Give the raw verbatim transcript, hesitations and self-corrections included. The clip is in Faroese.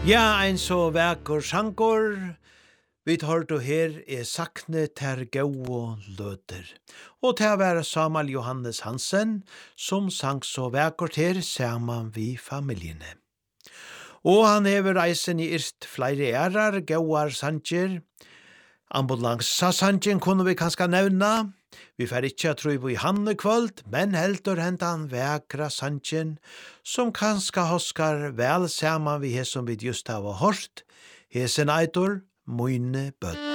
Ja, ein så vækker sankor. Vi tar du her er sakne ter gau løter. Og til å være Samuel Johannes Hansen, som sang så vækkert her sammen vi familiene. Og han hever reisen i irst flere ærar, gauar sanger. Ambulansa sangen kunne vi kanskje nevna. Vi får ikke tro på i hanne kvöld, men heldur hendan vekra sangen, som kanskje hoskar vel saman vi he som vi just har hørt, hesen eitor, Moine bøtt.